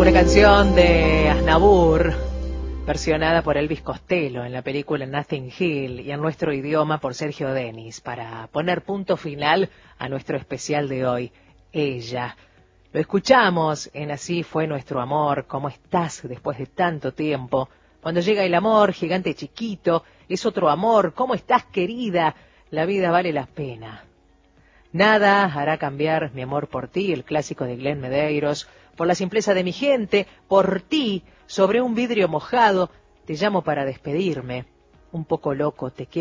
Una canción de Aznavour, versionada por Elvis Costello en la película Nothing Hill y en nuestro idioma por Sergio Denis, para poner punto final a nuestro especial de hoy, Ella. Lo escuchamos en Así fue nuestro amor, ¿cómo estás después de tanto tiempo? Cuando llega el amor, gigante chiquito, es otro amor, ¿cómo estás querida? La vida vale la pena. Nada hará cambiar mi amor por ti, el clásico de Glenn Medeiros, por la simpleza de mi gente, por ti, sobre un vidrio mojado, te llamo para despedirme. Un poco loco, te quiero